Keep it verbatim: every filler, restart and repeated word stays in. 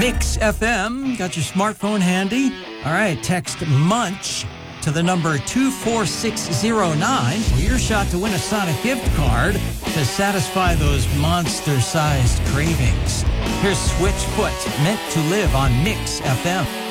Mix F M. Got your smartphone handy? All right, text MUNCH to the number two four six zero nine for your shot to win a Sonic gift card to satisfy those monster-sized cravings. Here's Switchfoot, meant to live on Mix F M.